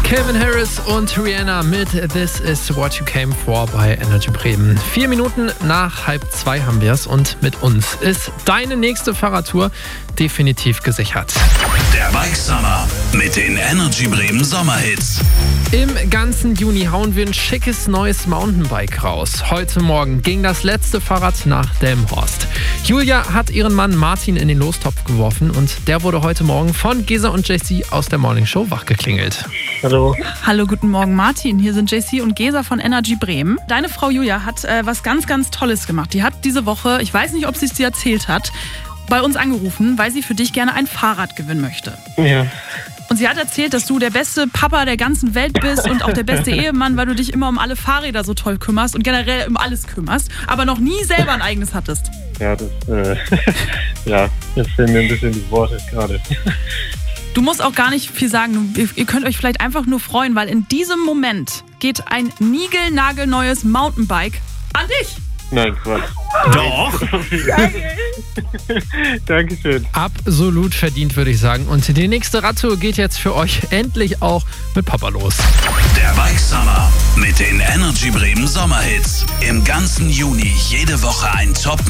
Calvin Harris und Rihanna mit This Is What You Came For bei Energy Bremen. 4 Minuten nach 1:30 haben wir es und mit uns ist deine nächste Fahrradtour definitiv gesichert. Der Bike Summer mit den Energy Bremen Sommerhits. Im ganzen Juni hauen wir ein schickes neues Mountainbike raus. Heute Morgen ging das letzte Fahrrad nach Delmenhorst. Julia hat ihren Mann Martin in den Lostopf geworfen und der wurde heute Morgen von Gesa und JC aus der Morningshow wachgeklingelt. Hallo. Hallo, guten Morgen Martin. Hier sind JC und Gesa von Energy Bremen. Deine Frau Julia hat was ganz, ganz Tolles gemacht. Die hat diese Woche, ich weiß nicht, ob sie es dir erzählt hat, bei uns angerufen, weil sie für dich gerne ein Fahrrad gewinnen möchte. Ja. Und sie hat erzählt, dass du der beste Papa der ganzen Welt bist und auch der beste Ehemann, weil du dich immer um alle Fahrräder so toll kümmerst und generell um alles kümmerst, aber noch nie selber ein eigenes hattest. Ja, jetzt fehlen mir ein bisschen die Worte gerade. Du musst auch gar nicht viel sagen. Ihr könnt euch vielleicht einfach nur freuen, weil in diesem Moment geht ein niegelnagelneues Mountainbike an dich. Nein, Quatsch. Doch. Dankeschön. Absolut verdient, würde ich sagen. Und die nächste Radtour geht jetzt für euch endlich auch mit Papa los. Der Bike Summer mit den Energy Bremen Sommerhits. Im ganzen Juni jede Woche ein Top